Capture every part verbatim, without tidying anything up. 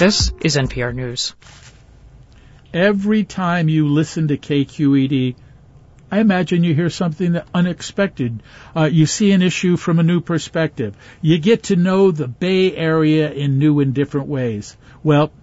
This is N P R News. Every time you listen to K Q E D, I imagine you hear something unexpected. Uh, you see an issue from a new perspective. You get to know the Bay Area in new and different ways. Well,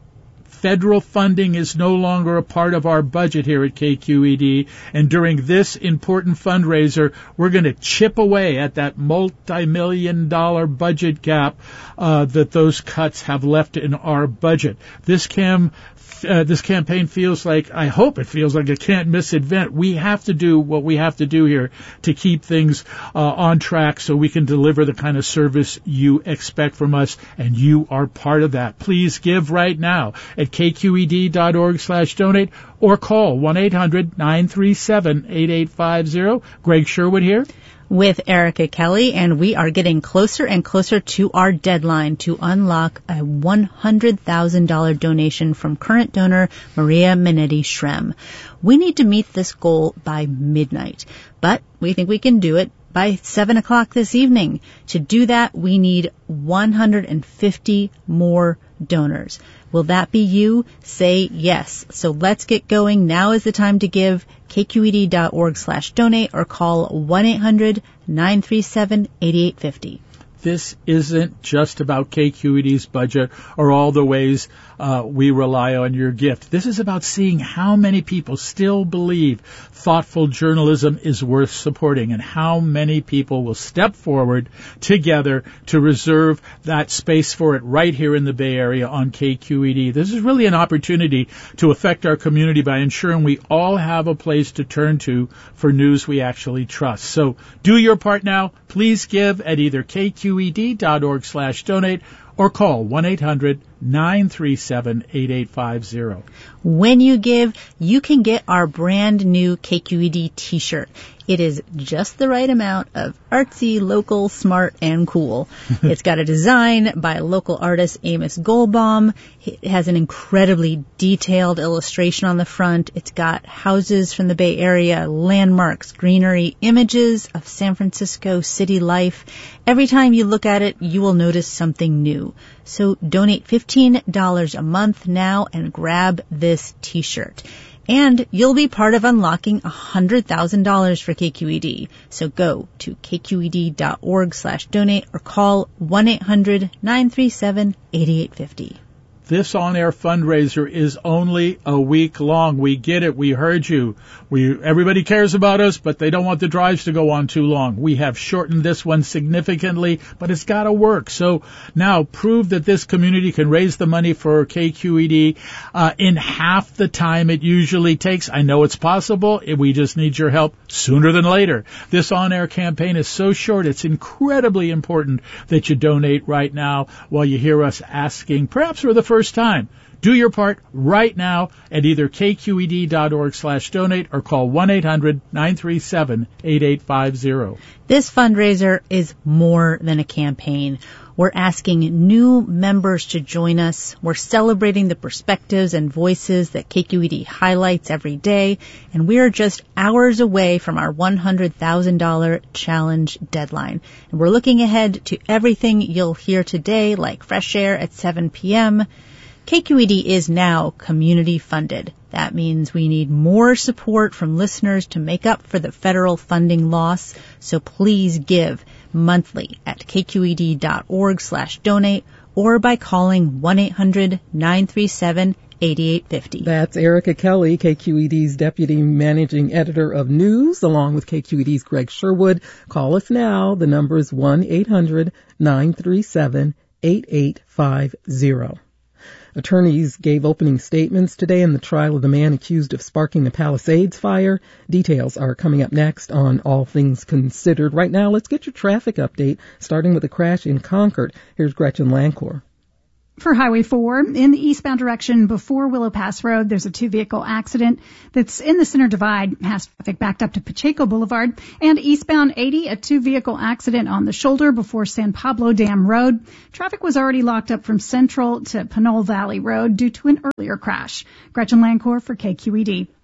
federal funding is no longer a part of our budget here at K Q E D, and during this important fundraiser, we're going to chip away at that multi-million dollar budget gap uh, that those cuts have left in our budget. This cam Uh, this campaign feels like, I hope it feels like a can't-miss event. We have to do what we have to do here to keep things uh, on track so we can deliver the kind of service you expect from us, and you are part of that. Please give right now at kqed.org slash donate or call one eight hundred nine three seven eight eight five zero. Greg Sherwood here with Erica Kelly, and we are getting closer and closer to our deadline to unlock a one hundred thousand dollars donation from current donor Maria Minetti Shrem. We need to meet this goal by midnight, but we think we can do it by seven o'clock this evening. To do that, we need one hundred fifty more donors. Will that be you? Say yes. So let's get going. Now is the time to give. kqed.org slash donate or call one eight hundred nine three seven eight eight five zero. This isn't just about K Q E D's budget or all the ways uh, we rely on your gift. This is about seeing how many people still believe thoughtful journalism is worth supporting and how many people will step forward together to reserve that space for it right here in the Bay Area on K Q E D. This is really an opportunity to affect our community by ensuring we all have a place to turn to for news we actually trust. So do your part now. Please give at either kqed.org slash donate or call one eight hundred nine three seven eight eight five zero. When you give, you can get our brand new K Q E D t-shirt. It is just the right amount of artsy, local, smart, and cool. It's got a design by local artist Amos Goldbaum. It has an incredibly detailed illustration on the front. It's got houses from the Bay Area, landmarks, greenery, images of San Francisco city life. Every time you look at it, you will notice something new. So donate fifteen dollars a month now and grab this t-shirt. And you'll be part of unlocking one hundred thousand dollars for K Q E D. So go to kqed.org slash donate or call one eight hundred nine three seven eight eight five zero. This on-air fundraiser is only a week long. We get it. We heard you. We everybody cares about us, but they don't want the drives to go on too long. We have shortened this one significantly, but it's got to work. So now prove that this community can raise the money for K Q E D uh, in half the time it usually takes. I know it's possible. We just need your help sooner than later. This on-air campaign is so short, it's incredibly important that you donate right now while you hear us asking, perhaps for the first time. Do your part right now at either kqed.org slash donate or call one eight hundred nine three seven eight eight five zero. This fundraiser is more than a campaign. We're asking new members to join us. We're celebrating the perspectives and voices that K Q E D highlights every day, and we are just hours away from our one hundred thousand dollars challenge deadline. And we're looking ahead to everything you'll hear today, like Fresh Air at seven p.m., K Q E D is now community funded. That means we need more support from listeners to make up for the federal funding loss. So please give monthly at kqed.org slash donate or by calling one eight hundred nine three seven eight eight five zero. That's Erica Kelly, K Q E D's Deputy Managing Editor of News, along with K Q E D's Greg Sherwood. Call us now. The number is one eight hundred nine three seven eight eight five zero. Attorneys gave opening statements today in the trial of the man accused of sparking the Palisades fire. Details are coming up next on All Things Considered. Right now, let's get your traffic update, starting with a crash in Concord. Here's Gretchen Lancor. For Highway four, in the eastbound direction before Willow Pass Road, there's a two-vehicle accident that's in the center divide, has traffic backed up to Pacheco Boulevard. And eastbound eighty, a two-vehicle accident on the shoulder before San Pablo Dam Road. Traffic was already locked up from Central to Pinole Valley Road due to an earlier crash. Gretchen Lancor for K Q E D.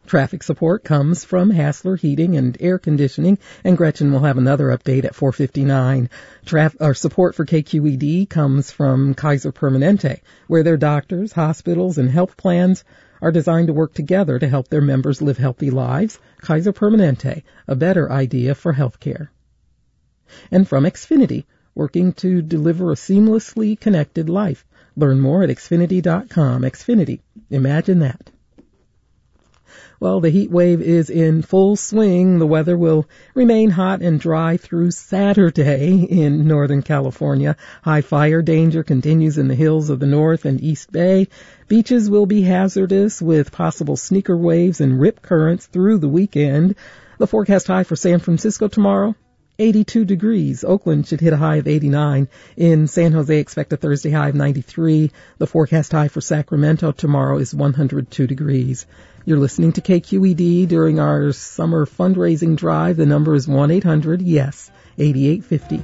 Traffic support comes from Hassler Heating and Air Conditioning, and Gretchen will have another update at four fifty-nine. Traf- our support for K Q E D comes from Kaiser Permanente, where their doctors, hospitals, and health plans are designed to work together to help their members live healthy lives. Kaiser Permanente, a better idea for healthcare. And from Xfinity, working to deliver a seamlessly connected life. Learn more at Xfinity dot com. Xfinity, imagine that. Well, the heat wave is in full swing. The weather will remain hot and dry through Saturday in Northern California. High fire danger continues in the hills of the North and East Bay. Beaches will be hazardous with possible sneaker waves and rip currents through the weekend. The forecast high for San Francisco tomorrow, eighty-two degrees. Oakland should hit a high of eighty-nine. In San Jose, expect a Thursday high of ninety-three. The forecast high for Sacramento tomorrow is one hundred two degrees. You're listening to K Q E D during our summer fundraising drive. The number is one eight hundred yes eighty-eight fifty.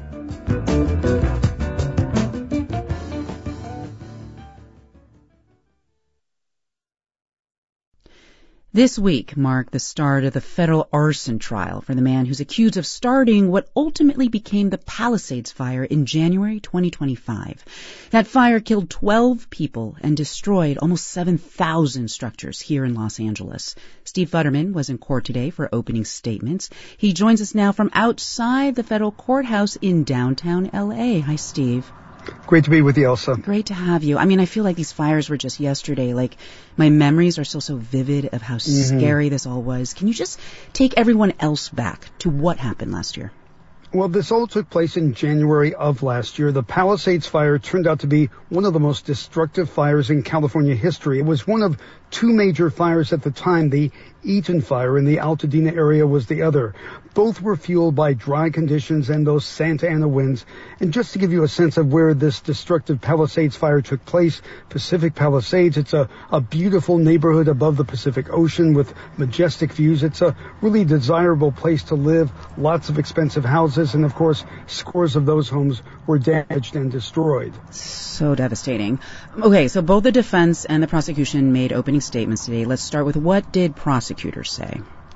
This week marked the start of the federal arson trial for the man who's accused of starting what ultimately became the Palisades fire in January twenty twenty-five. That fire killed twelve people and destroyed almost seven thousand structures here in Los Angeles. Steve Futterman was in court today for opening statements. He joins us now from outside the federal courthouse in downtown L A. Hi, Steve. Great to be with you, Elsa. Great to have you. I mean, I feel like these fires were just yesterday. Like, my memories are still so vivid of how mm-hmm. scary this all was. Can you just take everyone else back to what happened last year? Well, this all took place in January of last year. The Palisades fire turned out to be one of the most destructive fires in California history. It was one of two major fires at the time. The Eaton fire in the Altadena area was the other. Both were fueled by dry conditions and those Santa Ana winds. And just to give you a sense of where this destructive Palisades fire took place, Pacific Palisades, it's a, a beautiful neighborhood above the Pacific Ocean with majestic views. It's a really desirable place to live, lots of expensive houses, and of course, scores of those homes were damaged and destroyed. So devastating. Okay, so both the defense and the prosecution made opening statements today. Let's start with, what did prosecutors say?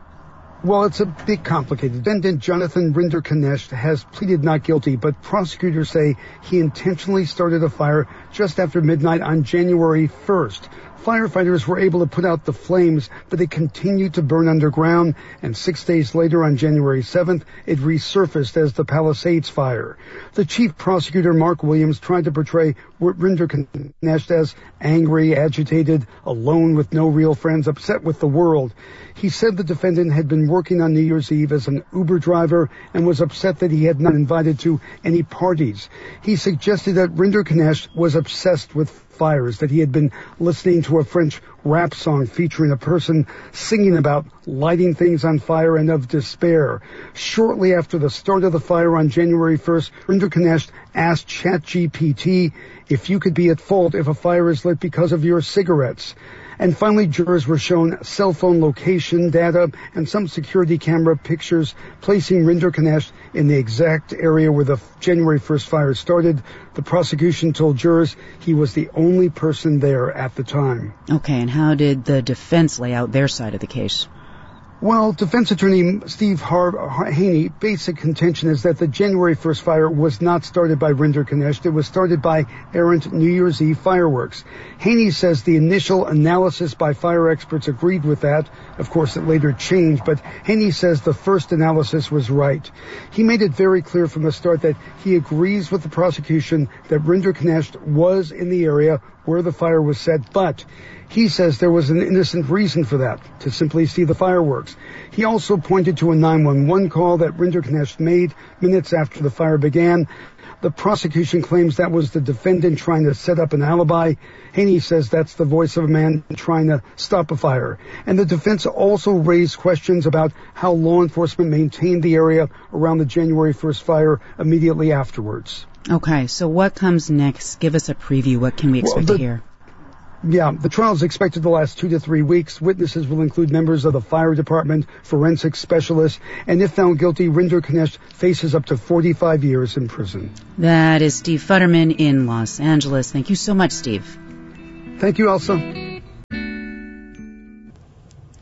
Well, it's a bit complicated. Defendant Jonathan Rinder-Knecht has pleaded not guilty, but prosecutors say he intentionally started a fire just after midnight on January first. Firefighters were able to put out the flames, but they continued to burn underground, and six days later on January seventh, it resurfaced as the Palisades fire. The chief prosecutor, Mark Williams, tried to portray Rinder-Knecht as angry, agitated, alone with no real friends, upset with the world. He said the defendant had been working on New Year's Eve as an Uber driver and was upset that he had not been invited to any parties. He suggested that Rinder-Knecht was obsessed with fires, that he had been listening to a French rap song featuring a person singing about lighting things on fire and of despair. Shortly after the start of the fire on January first, Rinder-Knecht asked ChatGPT if you could be at fault if a fire is lit because of your cigarettes. And finally, jurors were shown cell phone location data and some security camera pictures placing Rinder-Knecht in the exact area where the January first fire started. The prosecution told jurors he was the only person there at the time. Okay, and how did the defense lay out their side of the case? Well, defense attorney Steve Har- Haney, basic contention is that the January first fire was not started by Rinder-Knecht. It was started by errant New Year's Eve fireworks. Haney says the initial analysis by fire experts agreed with that. Of course, it later changed, but Haney says the first analysis was right. He made it very clear from the start that he agrees with the prosecution that Rinder-Knecht was in the area where the fire was set, but he says there was an innocent reason for that, to simply see the fireworks. He also pointed to a nine one one call that Rinder-Knecht made minutes after the fire began. The prosecution claims that was the defendant trying to set up an alibi. Haney says that's the voice of a man trying to stop a fire. And the defense also raised questions about how law enforcement maintained the area around the January first fire immediately afterwards. Okay, so what comes next? Give us a preview. What can we expect well, the, to hear? Yeah, the trial is expected to last two to three weeks. Witnesses will include members of the fire department, forensic specialists, and if found guilty, Rinder-Knecht faces up to forty-five years in prison. That is Steve Futterman in Los Angeles. Thank you so much, Steve. Thank you, Elsa.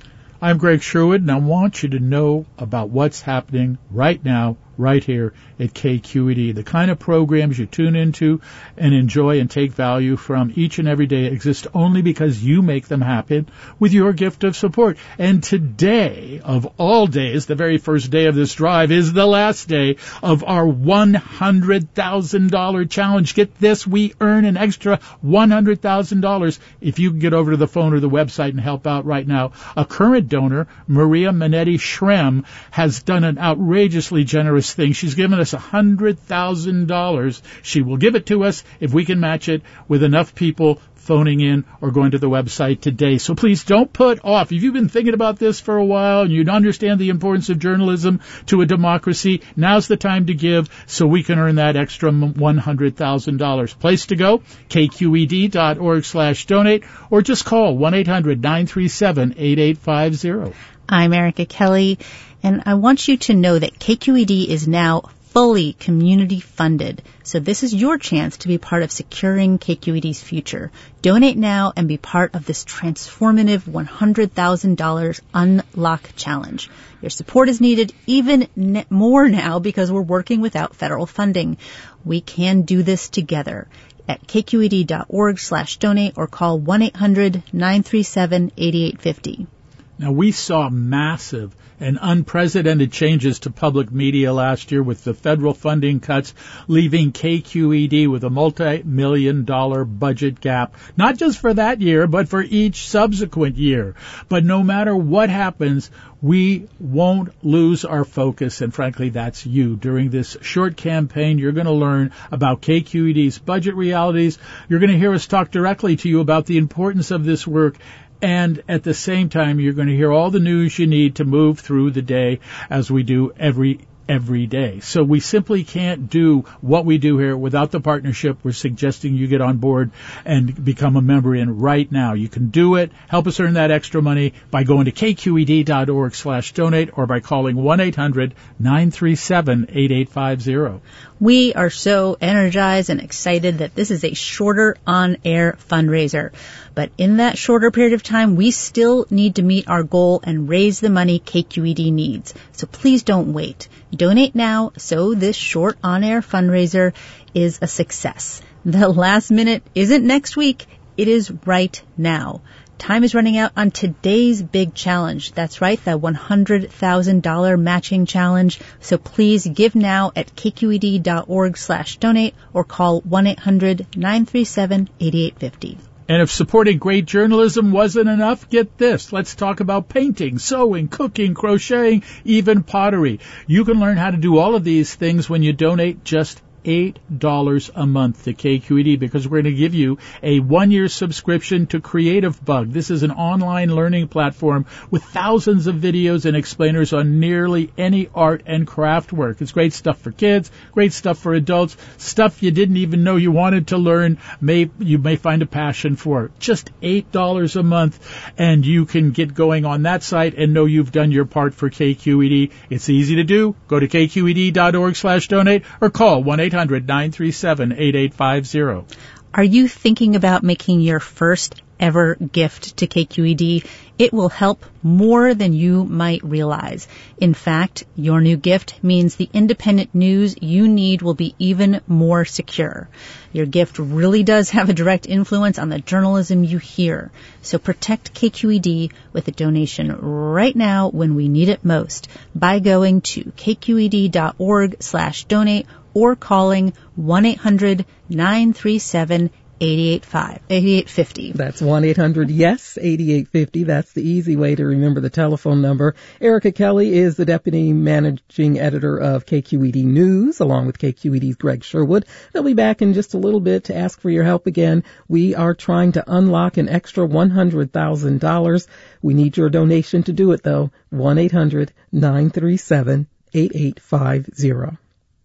I'm Greg Sherwood, and I want you to know about what's happening right now, right here at K Q E D. The kind of programs you tune into and enjoy and take value from each and every day exist only because you make them happen with your gift of support. And today, of all days, the very first day of this drive, is the last day of our one hundred thousand dollars challenge. Get this, we earn an extra one hundred thousand dollars if you can get over to the phone or the website and help out right now. A current donor, Maria Minetti Shrem, has done an outrageously generous thing. She's given us one hundred thousand dollars. She will give it to us if we can match it with enough people phoning in or going to the website today. So please don't put off. If you've been thinking about this for a while and you understand the importance of journalism to a democracy, now's the time to give so we can earn that extra one hundred thousand dollars. Place to go, K Q E D dot org slash donate, or just call one eight hundred nine three seven eight eight five zero. I'm Erica Kelly, and I want you to know that K Q E D is now fully community funded. So this is your chance to be part of securing K Q E D's future. Donate now and be part of this transformative one hundred thousand dollars Unlock Challenge. Your support is needed even ne- more now because we're working without federal funding. We can do this together at K Q E D dot org slash donate or call one eight hundred nine three seven eight eight five zero. Now, we saw massive and unprecedented changes to public media last year with the federal funding cuts, leaving K Q E D with a multi-million dollar budget gap, not just for that year, but for each subsequent year. But no matter what happens, we won't lose our focus, and frankly, that's you. During this short campaign, you're going to learn about K Q E D's budget realities. You're going to hear us talk directly to you about the importance of this work. And at the same time, you're going to hear all the news you need to move through the day as we do every every day. So we simply can't do what we do here without the partnership we're suggesting you get on board and become a member in right now. You can do it. Help us earn that extra money by going to K Q E D dot org slash donate or by calling one eight hundred nine three seven eight eight five zero. We are so energized and excited that this is a shorter on-air fundraiser. But in that shorter period of time, we still need to meet our goal and raise the money K Q E D needs. So please don't wait. Donate now so this short on-air fundraiser is a success. The last minute isn't next week. It is right now. Time is running out on today's big challenge. That's right, the one hundred thousand dollars matching challenge. So please give now at K Q E D dot org slash donate or call one eight hundred nine three seven eight eight five zero. And if supporting great journalism wasn't enough, get this. Let's talk about painting, sewing, cooking, crocheting, even pottery. You can learn how to do all of these things when you donate just eight dollars a month to K Q E D, because we're going to give you a one-year subscription to Creative Bug. This is an online learning platform with thousands of videos and explainers on nearly any art and craft work. It's great stuff for kids, great stuff for adults, stuff you didn't even know you wanted to learn, may you may find a passion for. Just eight dollars a month, and you can get going on that site and know you've done your part for K Q E D. It's easy to do. Go to K Q E D dot org slash donate or call one eight hundred nine three seven eight eight five zero. Are you thinking about making your first ever gift to K Q E D? It will help more than you might realize. In fact, your new gift means the independent news you need will be even more secure. Your gift really does have a direct influence on the journalism you hear. So protect K Q E D with a donation right now when we need it most by going to K Q E D dot org slash donate or calling one eight hundred nine three seven eight eight five zero. That's one eight hundred yes eight eight five zero. That's the easy way to remember the telephone number. Erica Kelly is the Deputy Managing Editor of K Q E D News, along with K Q E D's Greg Sherwood. They'll be back in just a little bit to ask for your help again. We are trying to unlock an extra one hundred thousand dollars. We need your donation to do it, though. one eight hundred nine three seven eight eight five zero.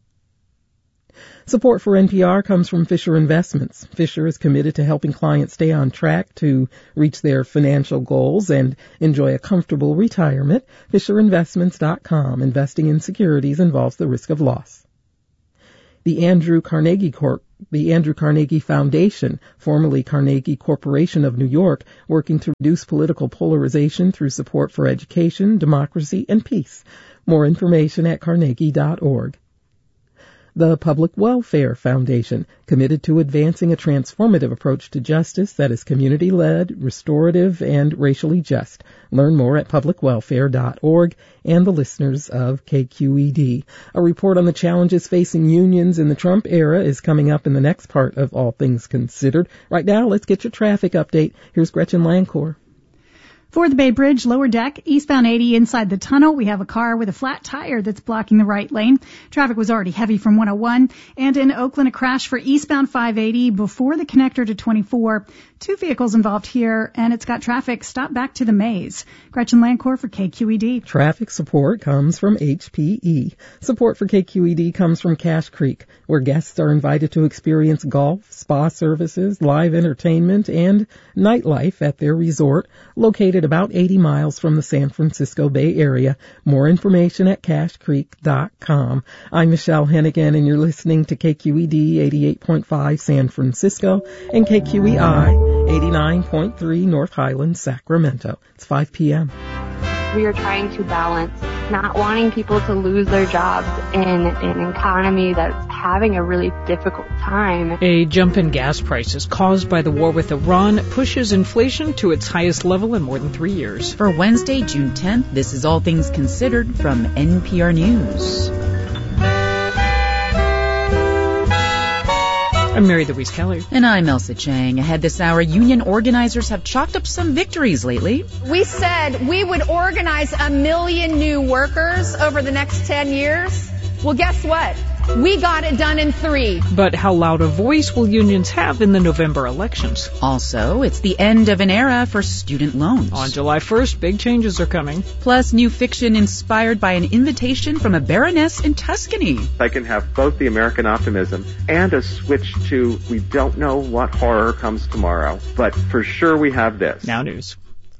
Support for N P R comes from Fisher Investments. Fisher is committed to helping clients stay on track to reach their financial goals and enjoy a comfortable retirement. Fisher Investments dot com. Investing in securities involves the risk of loss. The Andrew Carnegie Court the Andrew Carnegie Foundation, formerly Carnegie Corporation of New York, working to reduce political polarization through support for education, democracy, and peace. More information at carnegie dot org. The Public Welfare Foundation, committed to advancing a transformative approach to justice that is community-led, restorative, and racially just. Learn more at public welfare dot org and the listeners of K Q E D. A report on the challenges facing unions in the Trump era is coming up in the next part of All Things Considered. Right now, let's get your traffic update. Here's Gretchen Lancourt. For the Bay Bridge, lower deck, eastbound eighty inside the tunnel, we have a car with a flat tire that's blocking the right lane. Traffic was already heavy from one oh one. And in Oakland, a crash for eastbound five eighty before the connector to twenty-four. Two vehicles involved here, and it's got traffic stopped back to the maze. Gretchen Lancourt for K Q E D. Traffic support comes from H P E. Support for K Q E D comes from Cache Creek, where guests are invited to experience golf, spa services, live entertainment, and nightlife at their resort, located about eighty miles from the San Francisco Bay Area. More information at cache creek dot com. I'm Michelle Hennigan, and you're listening to K Q E D eighty-eight point five San Francisco and K Q E I eighty-nine point three North Highlands, Sacramento. It's five p.m. We are trying to balance not wanting people to lose their jobs in an economy that's having a really difficult time. A jump in gas prices caused by the war with Iran pushes inflation to its highest level in more than three years. For Wednesday, June tenth, this is All Things Considered from N P R News. I'm Mary Louise Kelly. And I'm Elsa Chang. Ahead this hour, union organizers have chalked up some victories lately. We said we would organize a million new workers over the next ten years. Well, guess what? We got it done in three. But how loud a voice will unions have in the November elections? Also, it's the end of an era for student loans. On July first, big changes are coming. Plus, new fiction inspired by an invitation from a baroness in Tuscany. I can have both the American optimism and a switch to we don't know what horror comes tomorrow, but for sure we have this. Now news.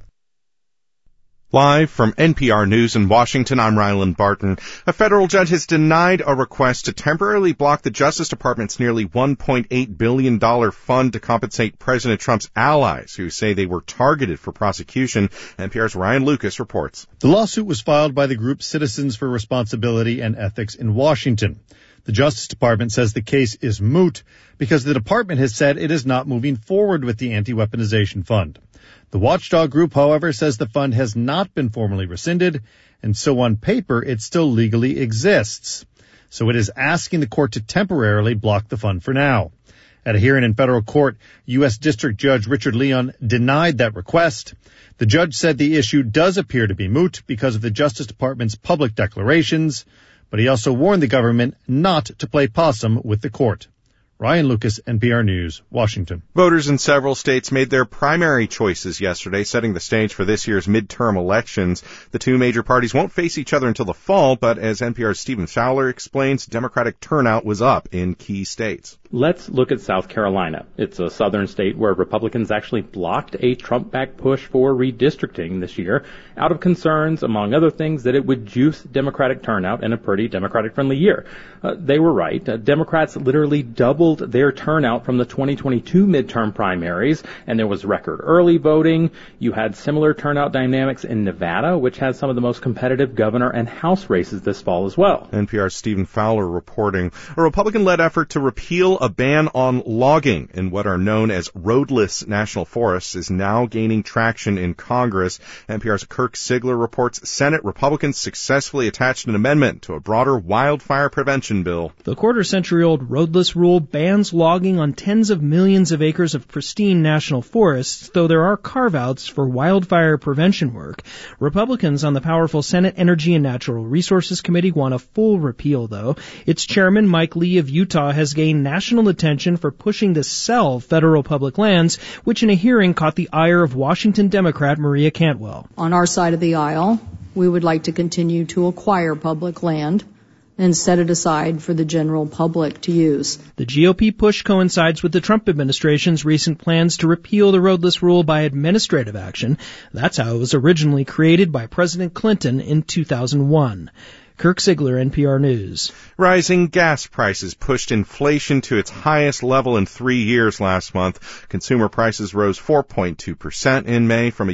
Live from N P R News in Washington, I'm Ryland Barton. A federal judge has denied a request to temporarily block the Justice Department's nearly one point eight billion dollars fund to compensate President Trump's allies who say they were targeted for prosecution. N P R's Ryan Lucas reports. The lawsuit was filed by the group Citizens for Responsibility and Ethics in Washington. The Justice Department says the case is moot because the department has said it is not moving forward with the anti-weaponization fund. The watchdog group, however, says the fund has not been formally rescinded, and so on paper it still legally exists. So it is asking the court to temporarily block the fund for now. At a hearing in federal court, U S District Judge Richard Leon denied that request. The judge said the issue does appear to be moot because of the Justice Department's public declarations, but he also warned the government not to play possum with the court. Ryan Lucas, N P R News, Washington. Voters in several states made their primary choices yesterday, setting the stage for this year's midterm elections. The two major parties won't face each other until the fall, but as N P R's Stephen Fowler explains, Democratic turnout was up in key states. Let's look at South Carolina. It's a southern state where Republicans actually blocked a Trump-backed push for redistricting this year out of concerns, among other things, that it would juice Democratic turnout in a pretty Democratic-friendly year. Uh, they were right. Uh, Democrats literally doubled their turnout from the twenty twenty-two midterm primaries, and there was record early voting. You had similar turnout dynamics in Nevada, which has some of the most competitive governor and House races this fall as well. N P R's Stephen Fowler reporting. A Republican-led effort to repeal a ban on logging in what are known as roadless national forests is now gaining traction in Congress. N P R's Kirk Sigler reports Senate Republicans successfully attached an amendment to a broader wildfire prevention bill. The quarter-century-old roadless rule bans logging on tens of millions of acres of pristine national forests, though there are carve-outs for wildfire prevention work. Republicans on the powerful Senate Energy and Natural Resources Committee want a full repeal, though. Its chairman, Mike Lee of Utah, has gained national attention for pushing to sell federal public lands, which in a hearing caught the ire of Washington Democrat Maria Cantwell. On our side of the aisle, we would like to continue to acquire public land and set it aside for the general public to use. The G O P push coincides with the Trump administration's recent plans to repeal the roadless rule by administrative action. That's how it was originally created by President Clinton in two thousand one. Kirk Ziegler, N P R News. Rising gas prices pushed inflation to its highest level in three years last month. Consumer prices rose four point two percent in May from a